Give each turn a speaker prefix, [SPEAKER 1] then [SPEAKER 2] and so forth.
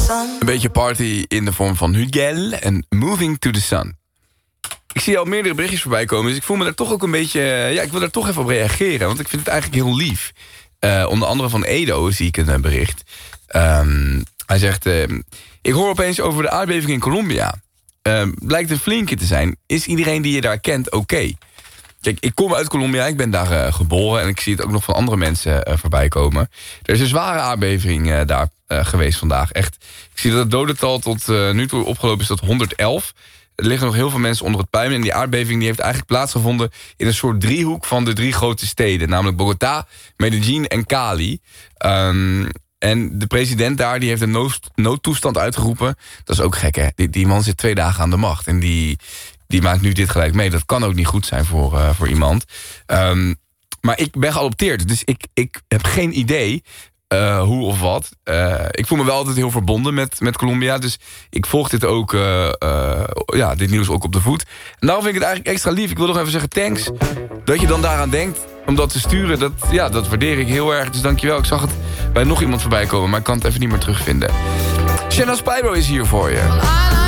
[SPEAKER 1] Een beetje party in de vorm van Hugel en Moving to the Sun. Ik zie al meerdere berichtjes voorbij komen, dus ik voel me daar toch ook een beetje... Ja, ik wil daar toch even op reageren, want ik vind het eigenlijk heel lief. Onder andere van Edo zie ik een bericht. Hij zegt... ik hoor opeens over de aardbeving in Colombia. Blijkt een flinke te zijn. Is iedereen die je daar kent oké? Kijk, ik kom uit Colombia, ik ben daar geboren... en ik zie het ook nog van andere mensen voorbij komen. Er is een zware aardbeving daar geweest vandaag. Echt, ik zie dat het dodental tot nu toe opgelopen is tot 111. Er liggen nog heel veel mensen onder het puin... en die aardbeving die heeft eigenlijk plaatsgevonden... in een soort driehoek van de 3 grote steden... namelijk Bogota, Medellín en Cali... En de president daar die heeft een noodtoestand uitgeroepen. Dat is ook gek, hè? Die man zit 2 dagen aan de macht. En die maakt nu dit gelijk mee. Dat kan ook niet goed zijn voor iemand. Maar ik ben geadopteerd. Dus ik heb geen idee hoe of wat. Ik voel me wel altijd heel verbonden met Colombia. Dus ik volg dit ook, dit nieuws ook op de voet. En daarom vind ik het eigenlijk extra lief. Ik wil nog even zeggen thanks dat je dan daaraan denkt om dat te sturen. Dat waardeer ik heel erg. Dus dankjewel. Ik zag het bij nog iemand voorbij komen, maar ik kan het even niet meer terugvinden. Shanna Spyro is hier voor je.